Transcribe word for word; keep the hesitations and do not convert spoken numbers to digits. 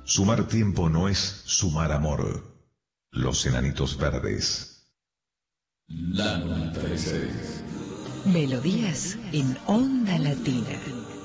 Sumar tiempo no es sumar amor. Los Enanitos Verdes. La noventa y seis. Melodías en Onda Latina.